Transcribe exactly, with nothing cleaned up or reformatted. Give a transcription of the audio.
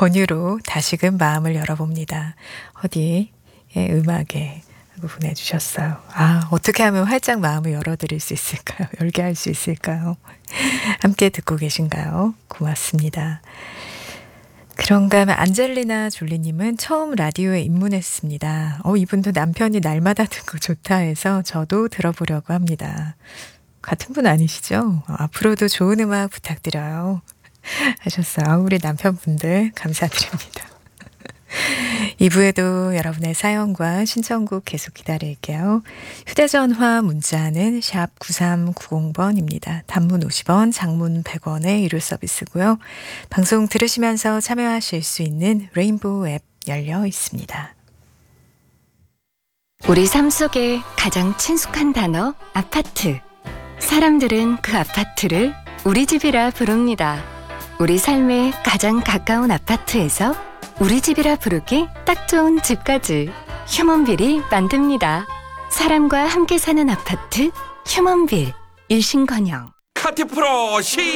권유로 다시금 마음을 열어봅니다. 어디 예, 음악에 하고 보내주셨어요. 아, 어떻게 하면 활짝 마음을 열어드릴 수 있을까요? 열게 할 수 있을까요? 함께 듣고 계신가요? 고맙습니다. 그런가 하면 안젤리나 졸리님은 처음 라디오에 입문했습니다. 어, 이분도 남편이 날마다 듣고 좋다 해서 저도 들어보려고 합니다. 같은 분 아니시죠? 어, 앞으로도 좋은 음악 부탁드려요. 하셨어요. 우리 남편분들 감사드립니다. 이 부에도 여러분의 사연과 신청곡 계속 기다릴게요. 휴대전화 문자는 샵 구삼구공 번입니다. 단문 오십 원, 장문 백 원의 유료 서비스고요. 방송 들으시면서 참여하실 수 있는 레인보우 앱 열려 있습니다. 우리 삶 속에 가장 친숙한 단어 아파트. 사람들은 그 아파트를 우리 집이라 부릅니다. 우리 삶에 가장 가까운 아파트에서 우리 집이라 부르기 딱 좋은 집까지 휴먼빌이 만듭니다. 사람과 함께 사는 아파트 휴먼빌. 일신건영. 카티프로 시